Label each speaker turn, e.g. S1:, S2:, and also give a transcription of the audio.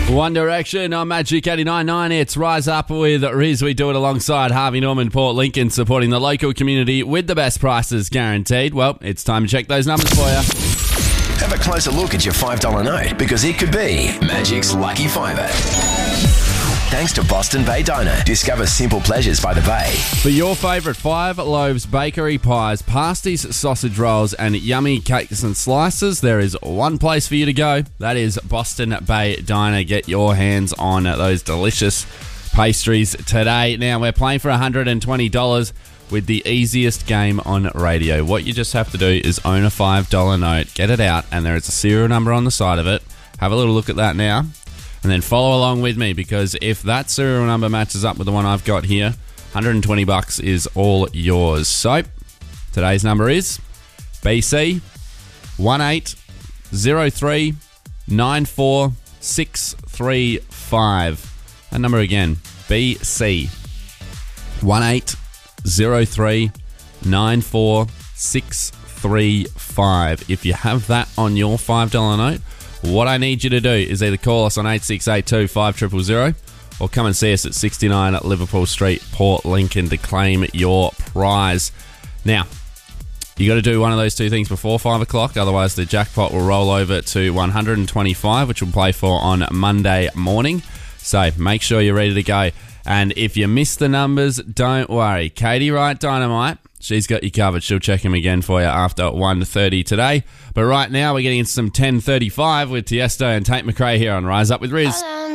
S1: One Direction on Magic 89.9. It's Rise Up with Riz. We do it alongside Harvey Norman, Port Lincoln, supporting the local community with the best prices guaranteed. Well, it's time to check those numbers for you.
S2: Have a closer look at your $5 note because it could be Magic's Lucky Fiver. Thanks to Boston Bay Diner. Discover simple pleasures by the bay.
S1: For your favourite 5 Loaves bakery pies, pasties, sausage rolls and yummy cakes and slices, there is one place for you to go. That is Boston Bay Diner. Get your hands on those delicious pastries today. Now, we're playing for $120 with the easiest game on radio. What you just have to do is own a $5 note, get it out, and there is a serial number on the side of it. Have a little look at that now. And then follow along with me, because if that serial number matches up with the one I've got here, $120 is all yours. So, today's number is BC 180394635. That number again, BC 180394635. If you have that on your $5 note, what I need you to do is either call us on 8682 5000 or come and see us at 69 at Liverpool Street, Port Lincoln, to claim your prize. Now, you got to do one of those two things before 5 o'clock, otherwise the jackpot will roll over to 125, which we'll play for on Monday morning. So make sure you're ready to go. And if you miss the numbers, don't worry. Katie Wright Dynamite, she's got you covered. She'll check him again for you after 1:30 today. But right now, we're getting into some 10:35 with Tiesto and Tate McRae here on Rise Up with Riz.